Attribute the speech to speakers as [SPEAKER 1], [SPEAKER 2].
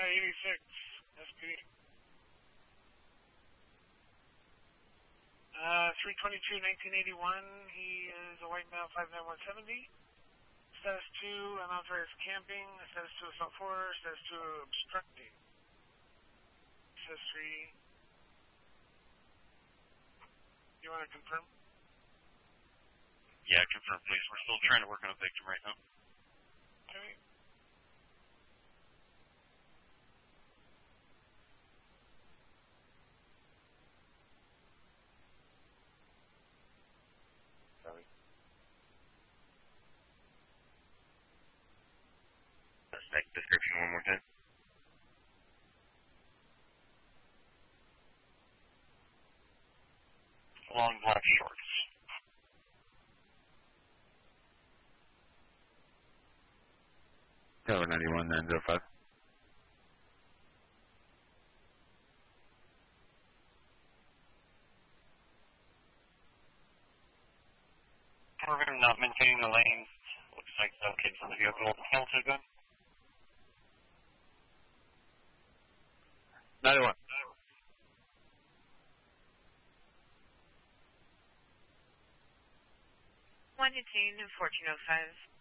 [SPEAKER 1] 86, SPD. 322, 1981, he is a white male, 59170. Status 2, unauthorized camping. Status 2, assault 4. Status 2, obstructing. Status 3. You want to confirm?
[SPEAKER 2] Yeah, confirm, please. We're still trying to work on a victim right now.
[SPEAKER 1] Okay.
[SPEAKER 2] Suspect description one more time. Long black shorts.
[SPEAKER 3] Tower 91, 905.
[SPEAKER 2] We're not maintaining the lanes. Looks like some kids in the vehicle held to a gun.
[SPEAKER 3] 91.
[SPEAKER 4] One detained in 1405.